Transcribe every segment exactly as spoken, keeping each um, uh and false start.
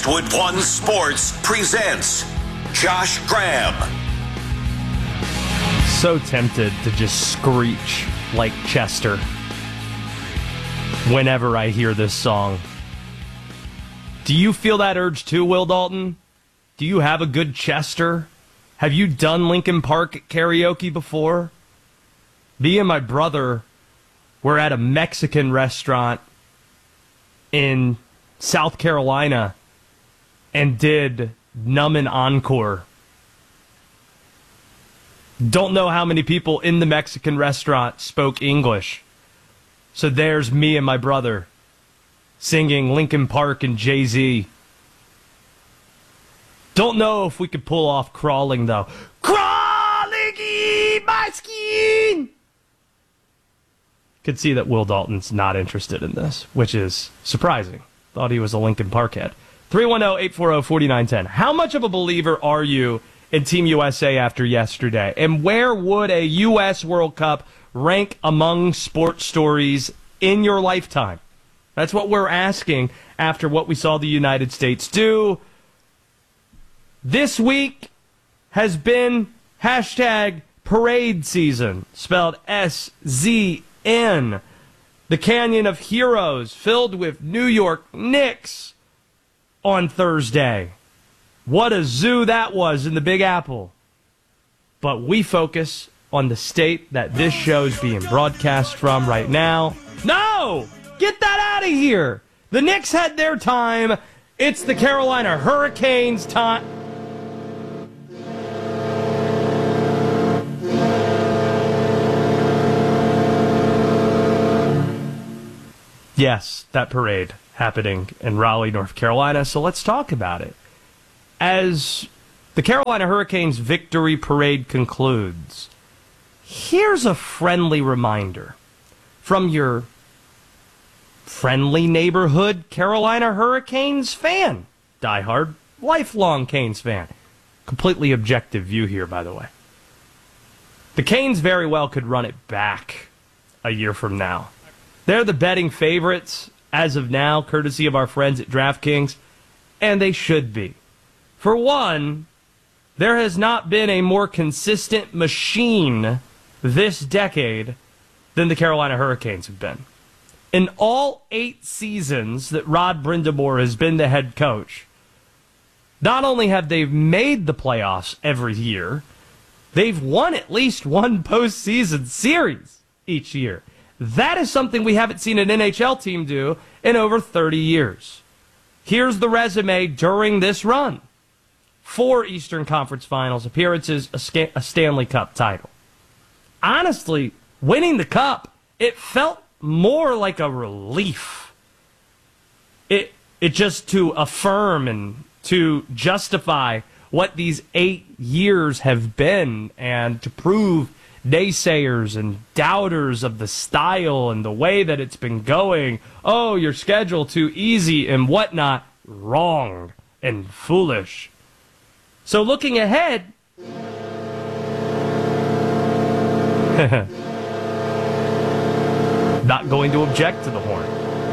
Westwood One Sports presents Josh Graham. So tempted to just screech like Chester whenever I hear this song. Do you feel that urge too, Will Dalton? Do you have a good Chester? Have you done Linkin Park karaoke before? Me and my brother were at a Mexican restaurant in South Carolina and did Nummin' Encore. Don't know how many people in the Mexican restaurant spoke English. So there's me and my brother singing Linkin Park and Jay-Z. Don't know if we could pull off crawling, though. Crawling in my skin! Could see that Will Dalton's not interested in this, which is surprising. Thought he was a Linkin Park head. three one zero, eight four zero, four nine one zero. How much of a believer are you in Team U S A after yesterday? And where would a U S World Cup rank among sports stories in your lifetime? That's what we're asking after what we saw the United States do. This week has been hashtag parade season, spelled S Z N. The Canyon of Heroes filled with New York Knicks on Thursday. What a zoo that was in the Big Apple. But we focus on the state that this show's being broadcast from right now. No! Get that out of here! The Knicks had their time. It's the Carolina Hurricanes' time. Yes, that parade happening in Raleigh, North Carolina. So let's talk about it. As the Carolina Hurricanes victory parade concludes, here's a friendly reminder from your friendly neighborhood Carolina Hurricanes fan. Diehard, lifelong Canes fan. Completely objective view here, by the way. The Canes very well could run it back a year from now. They're the betting favorites as of now, courtesy of our friends at DraftKings, and they should be. For one, there has not been a more consistent machine this decade than the Carolina Hurricanes have been. In all eight seasons that Rod Brind'Amour has been the head coach, not only have they made the playoffs every year, they've won at least one postseason series each year. That is something we haven't seen an N H L team do in over thirty years. Here's the resume during this run. Four Eastern Conference Finals appearances, a, Sc- a Stanley Cup title. Honestly, winning the Cup, it felt more like a relief. It, it just to affirm and to justify what these eight years have been and to prove naysayers and doubters of the style and the way that it's been going, oh, your schedule too easy and whatnot, wrong and foolish. So looking ahead, not going to object to the horn.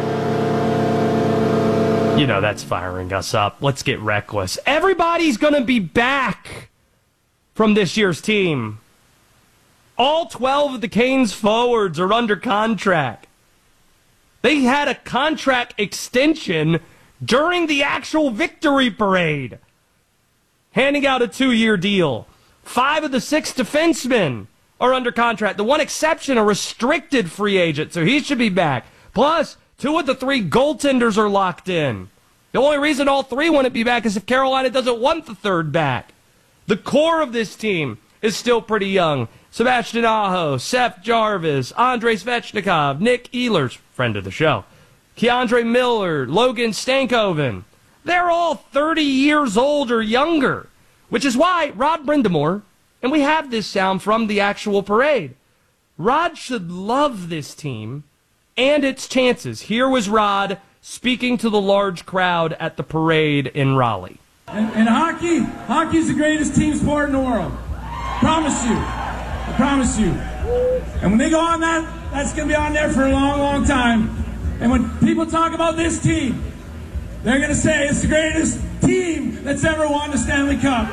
You know, that's firing us up. Let's get reckless. Everybody's going to be back from this year's team. All twelve of the Canes forwards are under contract. They had a contract extension during the actual victory parade, handing out a two-year deal. Five of the six defensemen are under contract. The one exception, a restricted free agent, so he should be back. Plus, two of the three goaltenders are locked in. The only reason all three wouldn't be back is if Carolina doesn't want the third back. The core of this team is still pretty young. Sebastian Aho, Seth Jarvis, Andrei Svechnikov, Nick Ehlers, friend of the show, Keandre Miller, Logan Stankoven. They're all thirty years old or younger, which is why Rod Brind'Amour, and we have this sound from the actual parade, Rod should love this team and its chances. Here was Rod speaking to the large crowd at the parade in Raleigh. And, and hockey, hockey's the greatest team sport in the world. Promise you. I promise you. And when they go on that, that's going to be on there for a long, long time. And when people talk about this team, they're going to say it's the greatest team that's ever won the Stanley Cup.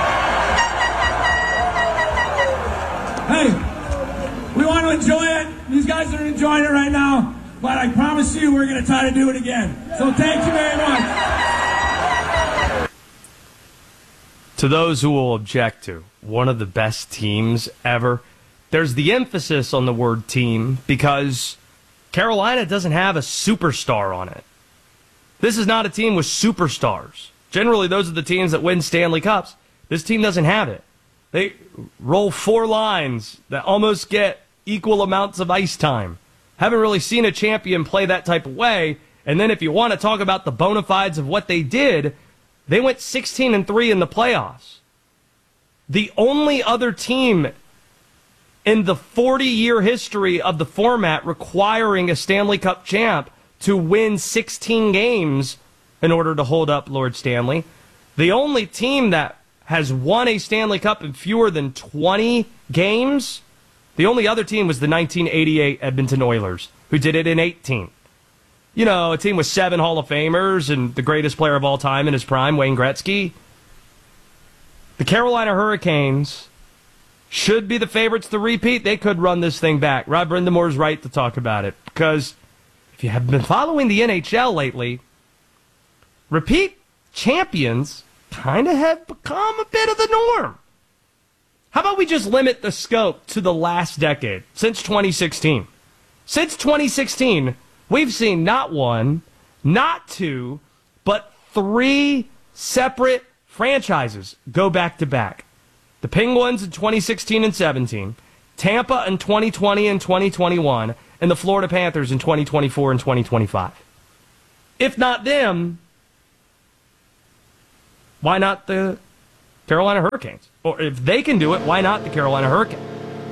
Hey, we want to enjoy it. These guys are enjoying it right now. But I promise you we're going to try to do it again. So thank you very much. To those who will object to one of the best teams ever, there's the emphasis on the word team because Carolina doesn't have a superstar on it. This is not a team with superstars. Generally, those are the teams that win Stanley Cups. This team doesn't have it. They roll four lines that almost get equal amounts of ice time. Haven't really seen a champion play that type of way. And then if you want to talk about the bona fides of what they did, they went sixteen and three in the playoffs. The only other team in the forty-year history of the format requiring a Stanley Cup champ to win sixteen games in order to hold up Lord Stanley. The only team that has won a Stanley Cup in fewer than twenty games, the only other team was the nineteen eighty-eight Edmonton Oilers, who did it in eighteen. You know, a team with seven Hall of Famers and the greatest player of all time in his prime, Wayne Gretzky. The Carolina Hurricanes should be the favorites to repeat. They could run this thing back. Rod Brindamore's right to talk about it, because if you have been following the N H L lately, repeat champions kind of have become a bit of the norm. How about we just limit the scope to the last decade, since twenty sixteen? Since twenty sixteen, we've seen not one, not two, but three separate franchises go back to back. The Penguins in twenty sixteen and seventeen, Tampa in twenty twenty and twenty twenty-one, and the Florida Panthers in twenty twenty-four and twenty twenty-five. If not them, why not the Carolina Hurricanes? Or if they can do it, why not the Carolina Hurricanes?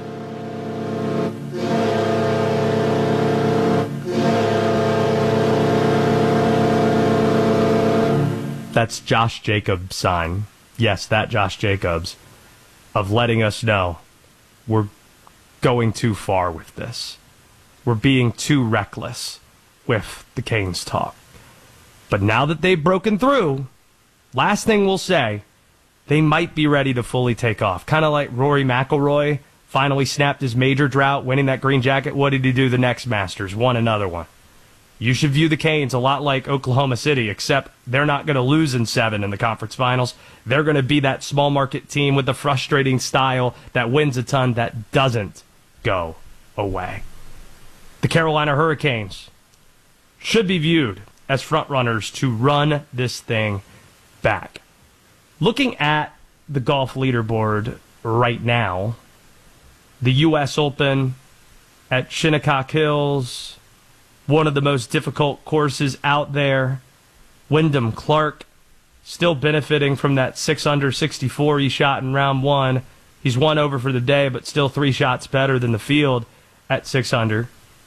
That's Josh Jacobs' sign. Yes, that Josh Jacobs, of letting us know we're going too far with this. We're being too reckless with the Canes talk. But now that they've broken through, last thing we'll say, they might be ready to fully take off. Kind of like Rory McIlroy finally snapped his major drought, winning that green jacket. What did he do the next Masters? Won another one. You should view the Canes a lot like Oklahoma City, except they're not going to lose in seven in the conference finals. They're going to be that small market team with the frustrating style that wins a ton that doesn't go away. The Carolina Hurricanes should be viewed as frontrunners to run this thing back. Looking at the golf leaderboard right now, the U S Open at Shinnecock Hills, one of the most difficult courses out there. Wyndham Clark still benefiting from that six under sixty-four he shot in round one. He's one over for the day, but still three shots better than the field at six under.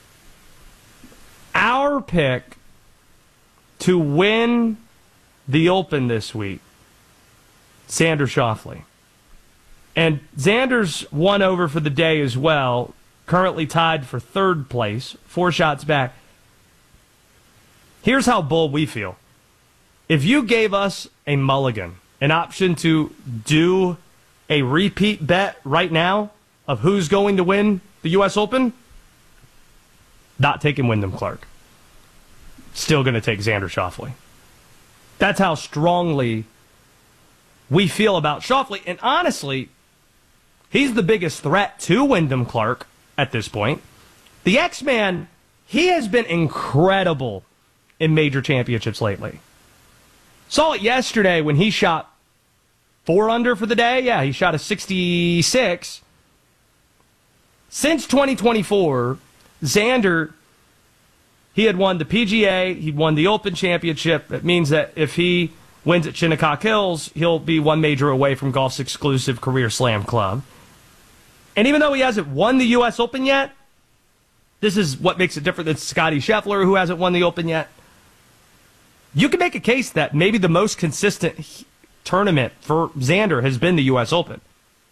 Our pick to win the Open this week, Xander Schauffele. And Xander's one over for the day as well, currently tied for third place, four shots back. Here's how bold we feel. If you gave us a mulligan, an option to do a repeat bet right now of who's going to win the U S Open, not taking Wyndham Clark. Still going to take Xander Schauffele. That's how strongly we feel about Schauffele. And honestly, he's the biggest threat to Wyndham Clark at this point. The X-Man, he has been incredible in major championships lately. Saw it yesterday when he shot four under for the day. Yeah, he shot a sixty-six. Since twenty twenty-four, Xander, he had won the P G A, he'd won the Open Championship. That means that if he wins at Shinnecock Hills, he'll be one major away from golf's exclusive Career Slam Club. And even though he hasn't won the U S Open yet, this is what makes it different than Scottie Scheffler, who hasn't won the Open yet. You can make a case that maybe the most consistent tournament for Xander has been the U S Open.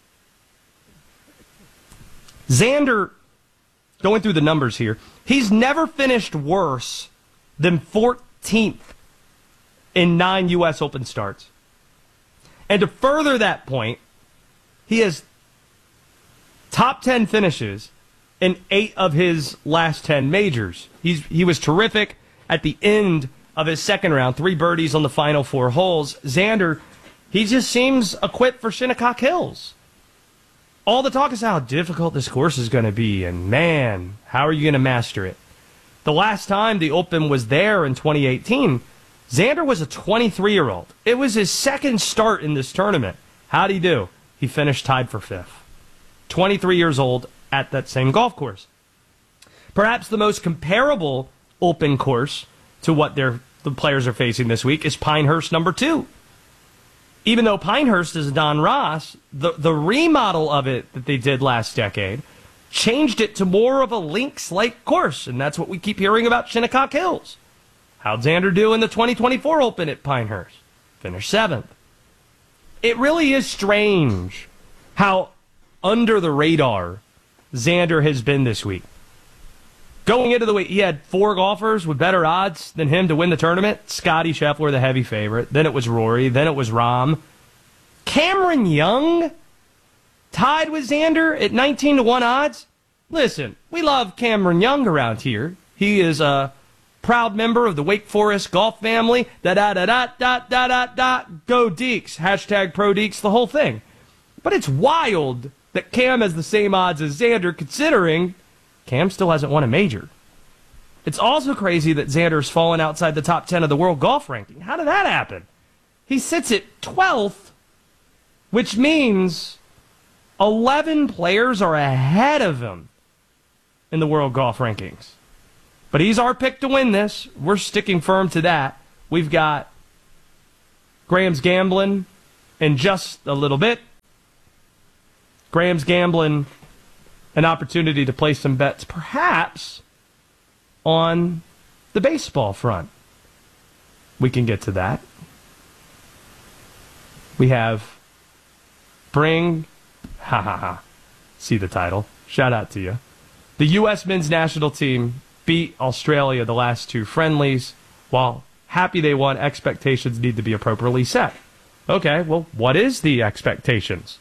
Xander, going through the numbers here, he's never finished worse than fourteenth in nine U S Open starts. And to further that point, he has top ten finishes in eight of his last ten majors. He's He was terrific at the end of his second round, three birdies on the final four holes. Xander, he just seems equipped for Shinnecock Hills. All the talk is how difficult this course is going to be, and man, how are you going to master it? The last time the Open was there in twenty eighteen, Xander was a twenty-three-year-old. It was his second start in this tournament. How'd he do? He finished tied for fifth. twenty-three years old at that same golf course. Perhaps the most comparable Open course to what they're, the players are facing this week is Pinehurst number two. Even though Pinehurst is Don Ross, the, the remodel of it that they did last decade changed it to more of a links-like course, and that's what we keep hearing about Shinnecock Hills. How'd Xander do in the twenty twenty-four Open at Pinehurst? Finished seventh. It really is strange how under the radar Xander has been this week. Going into the week, he had four golfers with better odds than him to win the tournament. Scotty Scheffler, the heavy favorite. Then it was Rory. Then it was Rahm. Cameron Young tied with Xander at nineteen to one odds. Listen, we love Cameron Young around here. He is a proud member of the Wake Forest golf family. Da da da da da da da da. Go Deeks. Hashtag Pro Deeks. The whole thing. But it's wild that Cam has the same odds as Xander, considering Cam still hasn't won a major. It's also crazy that Xander's fallen outside the top ten of the world golf ranking. How did that happen? He sits at twelfth, which means eleven players are ahead of him in the world golf rankings. But he's our pick to win this. We're sticking firm to that. We've got Graham's gambling in just a little bit. Graham's gambling an opportunity to place some bets, perhaps on the baseball front. We can get to that. We have Bring, ha ha ha, see the title. Shout out to you. The U S men's national team beat Australia the last two friendlies. While happy they won, expectations need to be appropriately set. Okay, well, what is the expectations?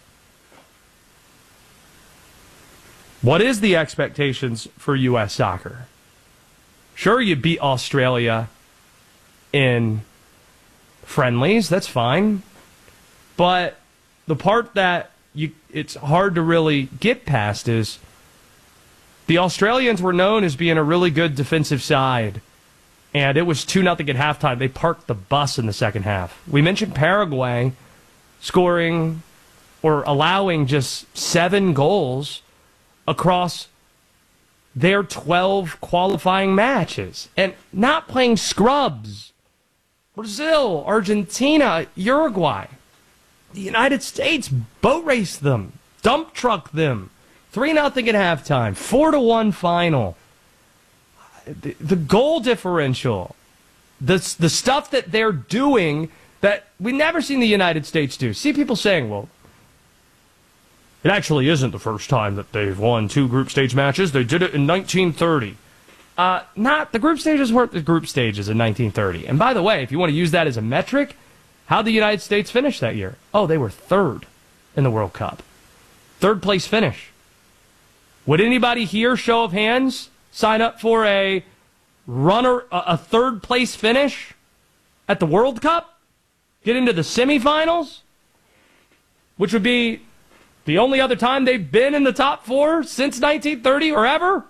What is the expectations for U S soccer? Sure, you beat Australia in friendlies. That's fine. But the part that you it's hard to really get past is the Australians were known as being a really good defensive side. And it was two nothing at halftime. They parked the bus in the second half. We mentioned Paraguay scoring or allowing just seven goals across their twelve qualifying matches and not playing scrubs. Brazil, Argentina, Uruguay. The United States boat raced them, dump trucked them. three nothing at halftime, four to one final. The, the goal differential, the, the stuff that they're doing that we never seen the United States do. See people saying, well, it actually isn't the first time that they've won two group stage matches. They did it in nineteen thirty. Uh, not the group stages weren't the group stages in nineteen thirty. And by the way, if you want to use that as a metric, how'd the United States finish that year? Oh, they were third in the World Cup. Third place finish. Would anybody here, show of hands, sign up for a runner, a, a third place finish at the World Cup? Get into the semifinals? Which would be the only other time they've been in the top four since nineteen thirty or ever?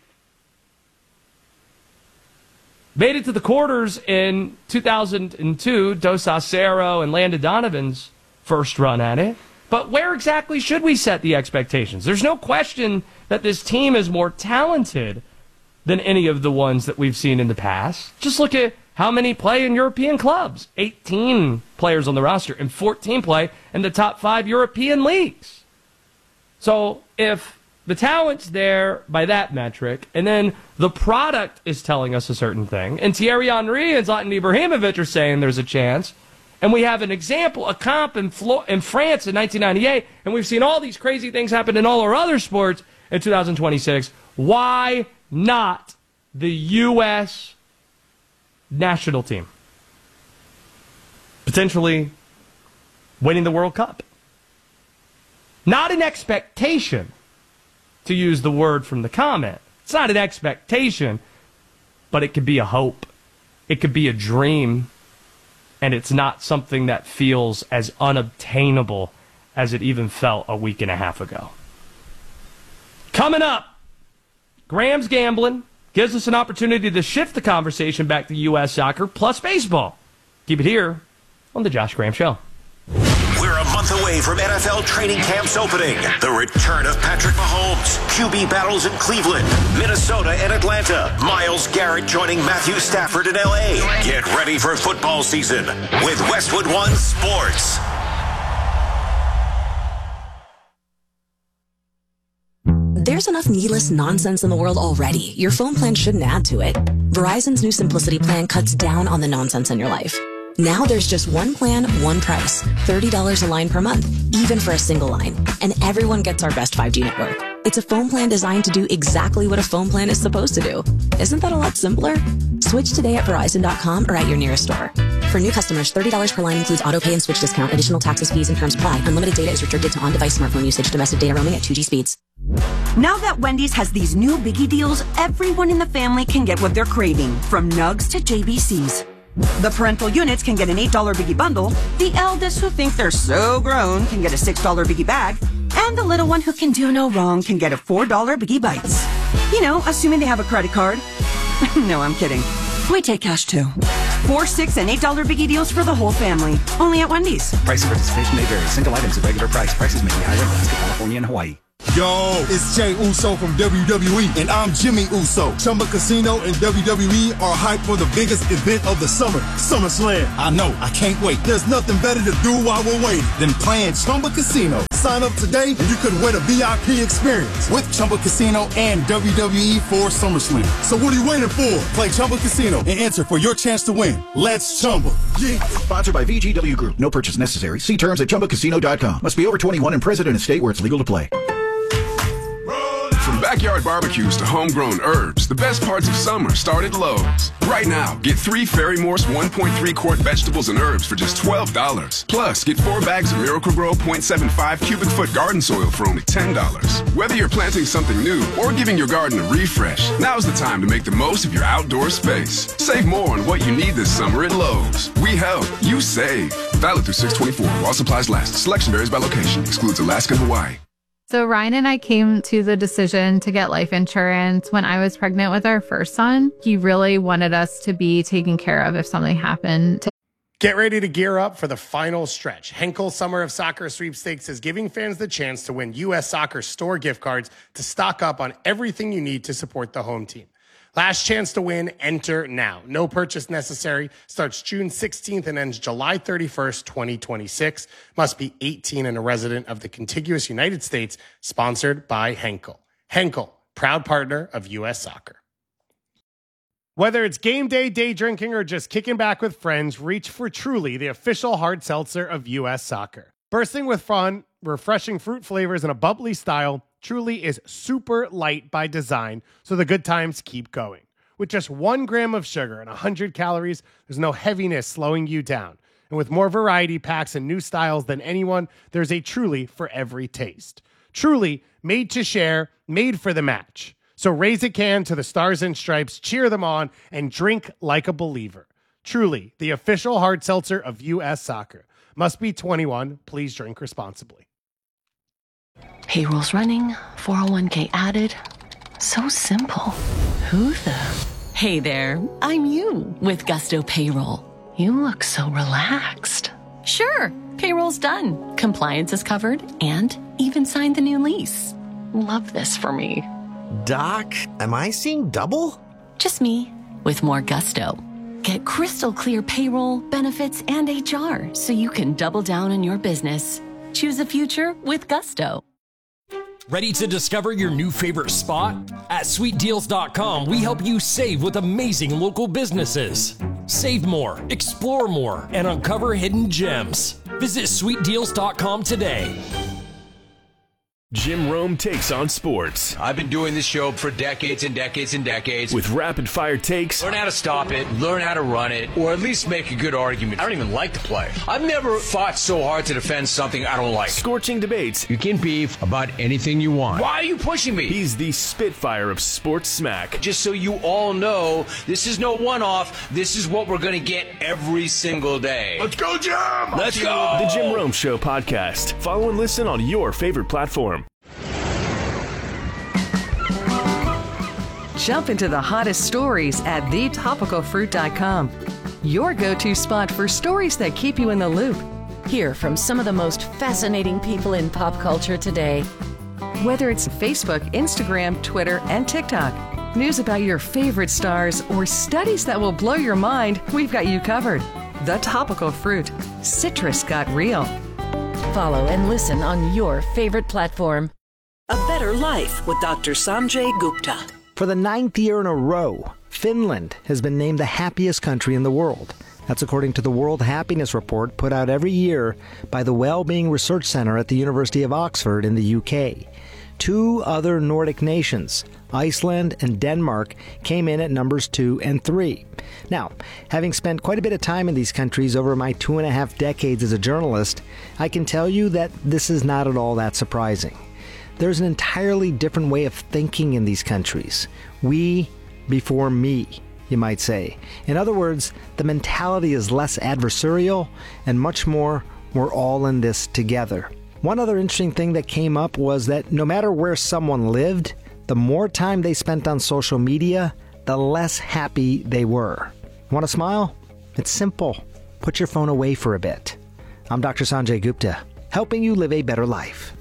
Made it to the quarters in two thousand two, Dos Acero and Landon Donovan's first run at it. But where exactly should we set the expectations? There's no question that this team is more talented than any of the ones that we've seen in the past. Just look at how many play in European clubs. eighteen players on the roster and fourteen play in the top five European leagues. So if the talent's there by that metric, and then the product is telling us a certain thing, and Thierry Henry and Zlatan Ibrahimovic are saying there's a chance, and we have an example, a comp in, Flo- in France in nineteen ninety-eight, and we've seen all these crazy things happen in all our other sports in two thousand twenty-six, why not the U S national team? potentially winning the World Cup. Not an expectation, to use the word from the comment. It's not an expectation, but it could be a hope. It could be a dream, and it's not something that feels as unobtainable as it even felt a week and a half ago. Coming up, Graham's Gambling gives us an opportunity to shift the conversation back to U S soccer plus baseball. Keep it here on The Josh Graham Show. We're a month away from N F L training camps opening. The return of Patrick Mahomes, Q B battles in Cleveland, Minnesota, and Atlanta. Myles Garrett joining Matthew Stafford in L A. Get ready for football season with Westwood One Sports. There's enough needless nonsense in the world already. Your phone plan shouldn't add to it. Verizon's new Simplicity plan cuts down on the nonsense in your life. Now there's just one plan, one price. thirty dollars a line per month, even for a single line. And everyone gets our best five G network. It's a phone plan designed to do exactly what a phone plan is supposed to do. Isn't that a lot simpler? Switch today at Verizon dot com or at your nearest store. For new customers, thirty dollars per line includes auto pay and switch discount. Additional taxes, fees, and terms apply. Unlimited data is restricted to on-device smartphone usage. Domestic data roaming at two G speeds. Now that Wendy's has these new biggie deals, everyone in the family can get what they're craving, from nugs to J B Cs. The parental units can get an eight dollar biggie bundle, the eldest who think they're so grown can get a six dollar biggie bag, and the little one who can do no wrong can get a four dollar biggie bites. You know, assuming they have a credit card. No, I'm kidding. We take cash too. Four, six, and eight dollar biggie deals for the whole family. Only at Wendy's. Price and participation may vary. Single items at regular price. Prices may be higher in Alaska, California, and Hawaii. Yo, it's Jay Uso from W W E, and I'm Jimmy Uso. Chumba Casino and W W E are hyped for the biggest event of the summer, SummerSlam. I know, I can't wait. There's nothing better to do while we're waiting than playing Chumba Casino. Sign up today and you could win a V I P experience with Chumba Casino and W W E for SummerSlam. So what are you waiting for? Play Chumba Casino and enter for your chance to win. Let's Chumba. Yeah. Sponsored by V G W Group. No purchase necessary. See terms at Chumba Casino dot com. Must be over twenty-one and present in a state where it's legal to play. From backyard barbecues to homegrown herbs, the best parts of summer start at Lowe's. Right now, get three Ferry-Morse one point three quart vegetables and herbs for just twelve dollars. Plus, get four bags of Miracle-Gro point seven five cubic foot garden soil for only ten dollars. Whether you're planting something new or giving your garden a refresh, now's the time to make the most of your outdoor space. Save more on what you need this summer at Lowe's. We help, you save. Valid through six twenty-four while supplies last. Selection varies by location. Excludes Alaska and Hawaii. So Ryan and I came to the decision to get life insurance when I was pregnant with our first son. He really wanted us to be taken care of if something happened to Get ready to gear up for the final stretch. Henkel Summer of Soccer Sweepstakes is giving fans the chance to win U S Soccer store gift cards to stock up on everything you need to support the home team. Last chance to win, enter now. No purchase necessary. Starts June sixteenth and ends July thirty-first, twenty twenty-six. Must be eighteen and a resident of the contiguous United States. Sponsored by Henkel. Henkel, proud partner of U S Soccer. Whether it's game day, day drinking, or just kicking back with friends, reach for Truly, the official hard seltzer of U S Soccer. Bursting with fun, refreshing fruit flavors, and a bubbly style, Truly is super light by design, so the good times keep going. With just one gram of sugar and one hundred calories, there's no heaviness slowing you down. And with more variety packs and new styles than anyone, there's a Truly for every taste. Truly, made to share, made for the match. So raise a can to the Stars and Stripes, cheer them on, and drink like a believer. Truly, the official hard seltzer of U S Soccer. Must be twenty-one. Please drink responsibly. Payroll's running, four oh one k added. So simple. Who the? Hey there, I'm you with Gusto Payroll. You look so relaxed. Sure, payroll's done. Compliance is covered and even signed the new lease. Love this for me. Doc, am I seeing double? Just me with more gusto. Get crystal clear payroll, benefits, and H R so you can double down on your business. Choose a future with Gusto. Ready to discover your new favorite spot? At sweet deals dot com, we help you save with amazing local businesses. Save more, explore more, and uncover hidden gems. Visit sweet deals dot com today. Jim Rome takes on sports. I've been doing this show for decades and decades and decades. With rapid-fire takes. Learn how to stop it, learn how to run it, or at least make a good argument. I don't even like to play. I've never fought so hard to defend something I don't like. Scorching debates. You can beef about anything you want. Why are you pushing me? He's the Spitfire of sports smack. Just so you all know, this is no one-off. This is what we're going to get every single day. Let's go, Jim! Let's go! The Jim Rome Show podcast. Follow and listen on your favorite platform. Jump into the hottest stories at the topical fruit dot com. Your go-to spot for stories that keep you in the loop. Hear from some of the most fascinating people in pop culture today. Whether it's Facebook, Instagram, Twitter, and TikTok, news about your favorite stars, or studies that will blow your mind, we've got you covered. The Topical Fruit. Citrus got real. Follow and listen on your favorite platform. A Better Life with Doctor Sanjay Gupta. For the ninth year in a row, Finland has been named the happiest country in the world. That's according to the World Happiness Report put out every year by the Wellbeing Research Center at the University of Oxford in the U K. Two other Nordic nations, Iceland and Denmark, came in at numbers two and three. Now, having spent quite a bit of time in these countries over my two and a half decades as a journalist, I can tell you that this is not at all that surprising. There's an entirely different way of thinking in these countries. We before me, you might say. In other words, the mentality is less adversarial and much more, we're all in this together. One other interesting thing that came up was that no matter where someone lived, the more time they spent on social media, the less happy they were. Want to smile? It's simple. Put your phone away for a bit. I'm Doctor Sanjay Gupta, helping you live a better life.